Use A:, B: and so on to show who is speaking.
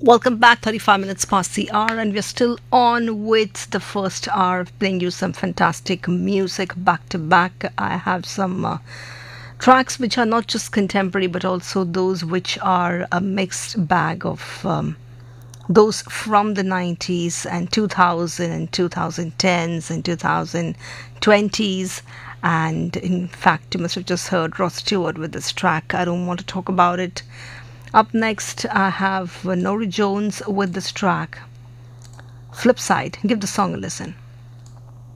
A: Welcome back, 35 minutes past the hour, and we're still on with the first hour of playing you some fantastic music back to back. I have some tracks which are not just contemporary but also those which are a mixed bag of those from the 90s and 2000 and 2010s and 2020s. And in fact, you must have just heard Rod Stewart with this track. I don't want to talk about it. Up next, I have Nori Jones with this track, Flipside. Give the song a listen.